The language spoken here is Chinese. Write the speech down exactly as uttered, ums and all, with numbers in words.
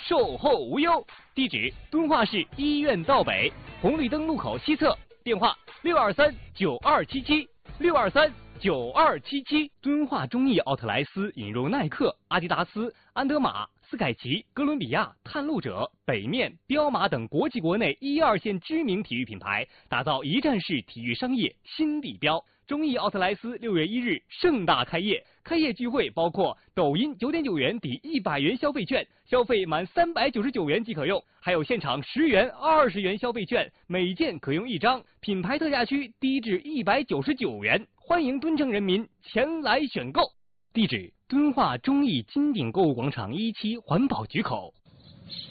售后无忧。地址：敦化市医院道北红绿灯路口西侧。电话：六二三九二七七六二三九二七七。敦化中艺奥特莱斯引入耐克、阿迪达斯、安德玛、斯凯奇、哥伦比亚、探路者、北面、彪马等国际国内一二线知名体育品牌，打造一站式体育商业新地标。中艺奥特莱斯六月一日盛大开业，开业聚会包括抖音九点九元抵一百元消费券，消费满三百九十九元即可用，还有现场十元、二十元消费券，每件可用一张，品牌特价区低至一百九十九元，欢迎敦城人民前来选购。地址：敦化中艺金鼎购物广场一期环保局口。